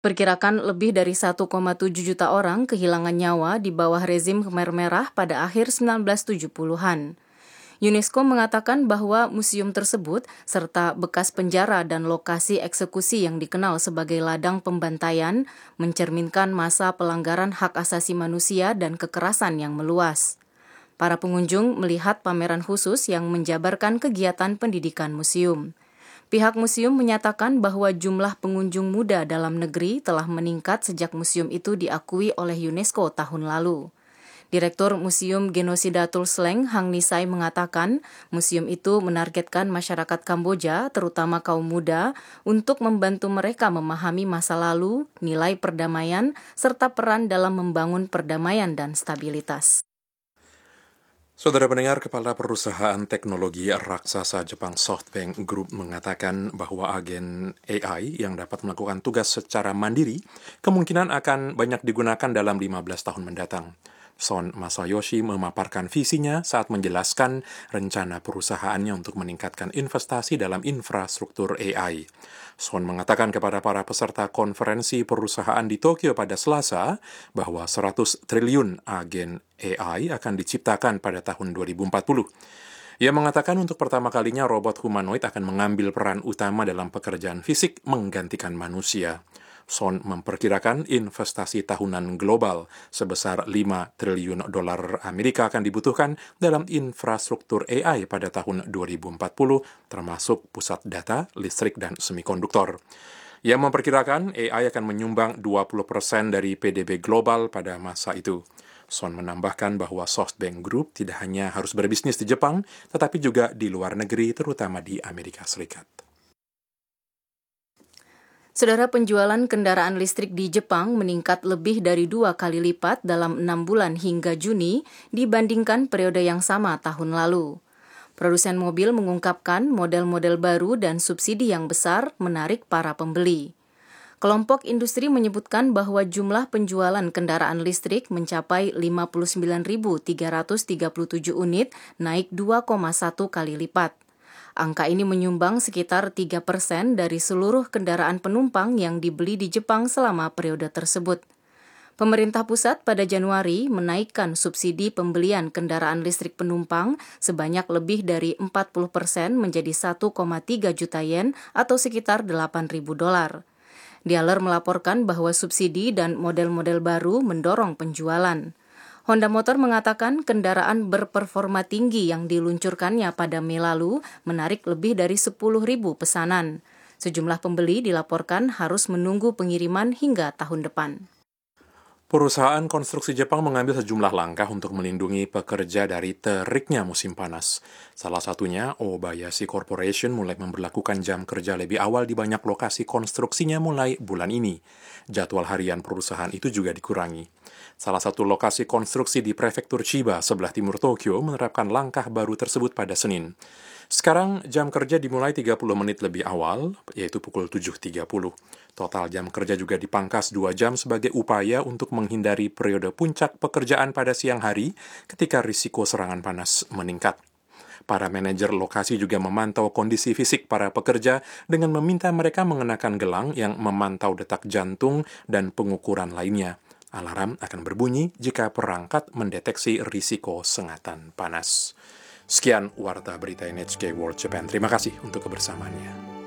Perkirakan lebih dari 1,7 juta orang kehilangan nyawa di bawah rezim Khmer Merah pada akhir 1970-an. UNESCO mengatakan bahwa museum tersebut serta bekas penjara dan lokasi eksekusi yang dikenal sebagai ladang pembantaian mencerminkan masa pelanggaran hak asasi manusia dan kekerasan yang meluas. Para pengunjung melihat pameran khusus yang menjabarkan kegiatan pendidikan museum. Pihak museum menyatakan bahwa jumlah pengunjung muda dalam negeri telah meningkat sejak museum itu diakui oleh UNESCO tahun lalu. Direktur Museum Genosida Tulsleng, Hang Nisai mengatakan, museum itu menargetkan masyarakat Kamboja, terutama kaum muda, untuk membantu mereka memahami masa lalu, nilai perdamaian, serta peran dalam membangun perdamaian dan stabilitas. Saudara pendengar, Kepala Perusahaan Teknologi Raksasa Jepang SoftBank Group mengatakan bahwa agen AI yang dapat melakukan tugas secara mandiri kemungkinan akan banyak digunakan dalam 15 tahun mendatang. Son Masayoshi memaparkan visinya saat menjelaskan rencana perusahaannya untuk meningkatkan investasi dalam infrastruktur AI. Son mengatakan kepada para peserta konferensi perusahaan di Tokyo pada Selasa bahwa 100 triliun agen AI akan diciptakan pada tahun 2040. Ia mengatakan untuk pertama kalinya robot humanoid akan mengambil peran utama dalam pekerjaan fisik menggantikan manusia. Son memperkirakan investasi tahunan global sebesar 5 triliun dolar Amerika akan dibutuhkan dalam infrastruktur AI pada tahun 2040, termasuk pusat data, listrik, dan semikonduktor. Ia memperkirakan AI akan menyumbang 20% dari PDB global pada masa itu. Son menambahkan bahwa SoftBank Group tidak hanya harus berbisnis di Jepang, tetapi juga di luar negeri, terutama di Amerika Serikat. Saudara, penjualan kendaraan listrik di Jepang meningkat lebih dari 2 kali lipat dalam 6 bulan hingga Juni dibandingkan periode yang sama tahun lalu. Produsen mobil mengungkapkan model-model baru dan subsidi yang besar menarik para pembeli. Kelompok industri menyebutkan bahwa jumlah penjualan kendaraan listrik mencapai 59.337 unit, naik 2,1 kali lipat. Angka ini menyumbang sekitar 3% dari seluruh kendaraan penumpang yang dibeli di Jepang selama periode tersebut. Pemerintah pusat pada Januari menaikkan subsidi pembelian kendaraan listrik penumpang sebanyak lebih dari 40% menjadi 1,3 juta yen atau sekitar $8.000. Dealer melaporkan bahwa subsidi dan model-model baru mendorong penjualan. Honda Motor mengatakan kendaraan berperforma tinggi yang diluncurkannya pada Mei lalu menarik lebih dari 10.000 pesanan. Sejumlah pembeli dilaporkan harus menunggu pengiriman hingga tahun depan. Perusahaan konstruksi Jepang mengambil sejumlah langkah untuk melindungi pekerja dari teriknya musim panas. Salah satunya, Obayashi Corporation mulai memberlakukan jam kerja lebih awal di banyak lokasi konstruksinya mulai bulan ini. Jadwal harian perusahaan itu juga dikurangi. Salah satu lokasi konstruksi di prefektur Chiba, sebelah timur Tokyo, menerapkan langkah baru tersebut pada Senin. Sekarang jam kerja dimulai 30 menit lebih awal, yaitu pukul 7.30. Total jam kerja juga dipangkas 2 jam sebagai upaya untuk menghindari periode puncak pekerjaan pada siang hari ketika risiko serangan panas meningkat. Para manajer lokasi juga memantau kondisi fisik para pekerja dengan meminta mereka mengenakan gelang yang memantau detak jantung dan pengukuran lainnya. Alarm akan berbunyi jika perangkat mendeteksi risiko sengatan panas. Sekian Warta Berita NHK World Japan. Terima kasih untuk kebersamaannya.